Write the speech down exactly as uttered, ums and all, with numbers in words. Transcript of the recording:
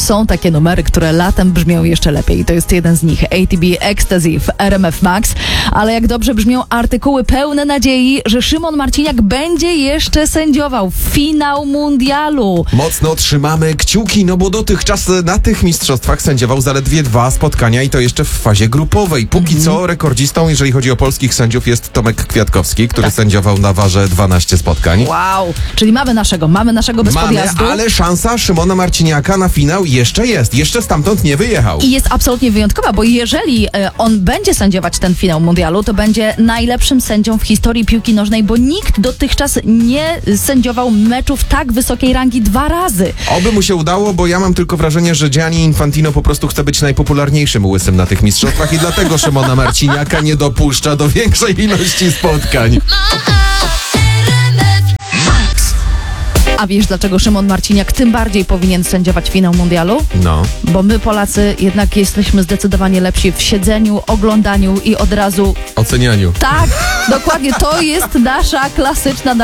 są takie numery, które latem brzmią jeszcze lepiej. To jest jeden z nich. A T B Ecstasy w R M F Max. Ale jak dobrze brzmią artykuły pełne nadziei, że Szymon Marciniak będzie jeszcze sędziował finał mundialu. Mocno trzymamy kciuki, no bo dotychczas na tych mistrzostwach sędziował zaledwie dwa spotkania i to jeszcze w fazie grupowej. Póki mm. co rekordzistą, jeżeli chodzi o polskich sędziów, jest Tomek Kwiatkowski, który tak. sędziował na warze dwanaście spotkań. Wow, czyli mamy naszego, mamy naszego bez mamy, podjazdu. Ale szansa Szymona Marciniaka na finał jeszcze jest. Jeszcze stamtąd nie wyjechał. I jest absolutnie wyjątkowa, bo jeżeli e, on będzie sędziować ten finał mundialu, to będzie najlepszym sędzią w historii piłki nożnej, bo nikt dotychczas nie sędziował meczów tak wysokiej rangi dwa razy. Oby mu się udało, bo ja mam tylko wrażenie, że Gianni Infantino po prostu chce być najpopularniejszym łysym na tych mistrzostwach i dlatego Szymona Marciniaka nie dopuszcza do większej ilości spotkań. A wiesz, dlaczego Szymon Marciniak tym bardziej powinien sędziować finał mundialu? No. Bo my, Polacy, jednak jesteśmy zdecydowanie lepsi w siedzeniu, oglądaniu i od razu... ocenianiu. Tak, dokładnie. To jest nasza klasyczna